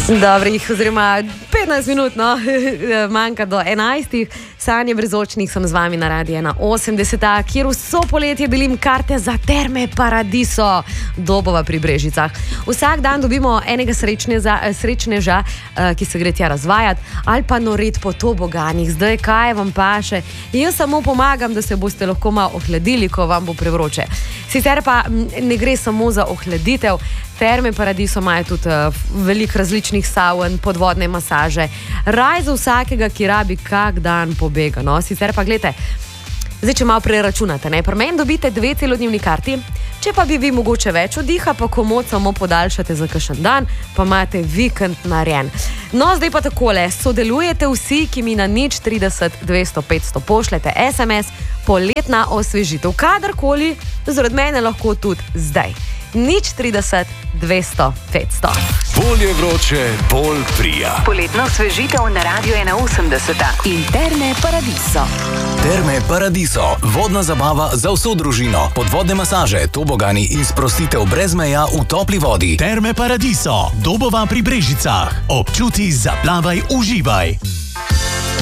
Dobrih, oziroma 15 minut, no, manjka do 11. Sanje brezočnih sem z vami na Radiu 81, kjer vso poletje delim karte za Terme Paradiso, Dobova pri Brežicah. Vsak dan dobimo enega srečneža, ki se gre tja razvajati, ali pa norit po toboganih. Zdaj, kaj vam paše? Jaz samo pomagam, da se boste lahko malo ohladili, ko vam bo prevroče. Sicer pa ne gre samo za ohladitev. Terme Paradiso imajo tudi veliko različnih savn, podvodne masaže. Raj za vsakega, ki rabi kak dan pobega. No? Sicer pa gledajte, zdaj če malo preračunate, ne? Pri meni dobite 2 celodnevni karti, če pa bi vi mogoče več oddiha, pa komod samo podaljšate za kakšen dan, pa imate vikend narejen. No, zdaj pa takole, sodelujete vsi, ki mi na 030 200 500 pošljete SMS, poletna osvežitev. Kadarkoli, zaradi mene lahko tudi zdaj. 030 200 500. Bolje vroče, bolj prija. Poletno osvežitev na Radiu 81 in Terme Paradiso. Terme Paradiso, vodna zabava za vso družino, podvodne masaže, tobogani in sprostitev brez meja v topli vodi. Terme Paradiso, Dobova pri Brežicah. Občuti, zaplavaj, uživaj.